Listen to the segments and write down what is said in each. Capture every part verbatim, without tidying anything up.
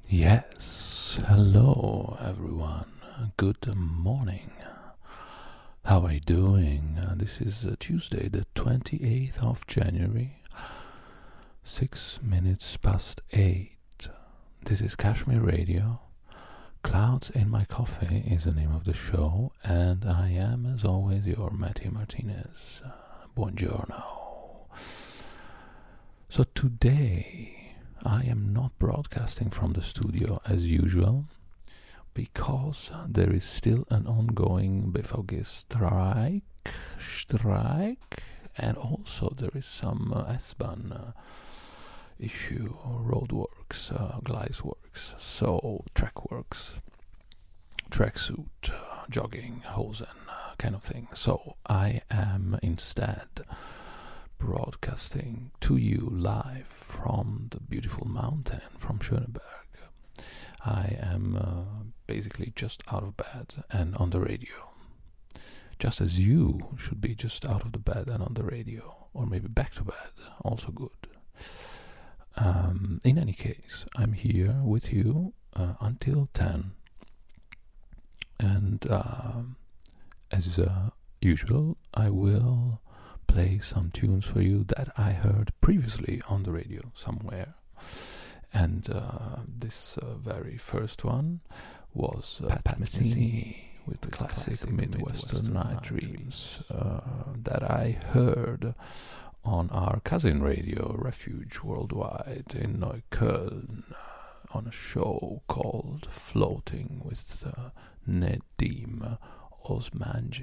Yes, hello everyone. Good morning. How are you doing? Uh, this is uh, Tuesday, the twenty-eighth of January, six minutes past eight. This is Kashmir Radio. Clouds in My Coffee is the name of the show, and I am, as always, your Matty Martinez. Uh, buongiorno. So today I am not broadcasting from the studio as usual because there is still an ongoing B V G strike, strike, and also there is some uh, S-Bahn uh, issue, roadworks, uh, glides works, so track works, tracksuit, uh, jogging, hosen, uh, kind of thing. So I am instead broadcasting to you live from the beautiful mountain from Schöneberg. I am uh, basically just out of bed and on the radio, just as you should be just out of the bed and on the radio, or maybe back to bed, also good. Um, in any case, I'm here with you uh, until ten, and uh, as uh, usual, I will play some tunes for you that I heard previously on the radio somewhere. And uh, this uh, very first one was uh, Pat, Pat Metheny with the classic, classic Midwestern, Midwestern Night Dreams uh, that I heard on our cousin radio Refuge Worldwide in Neukölln uh, on a show called Floating with uh, Nedim Osmanjic.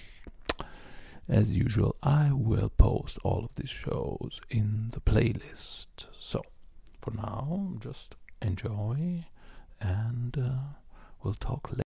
As usual, I will post all of these shows in the playlist. So, for now, just enjoy, and uh, we'll talk later.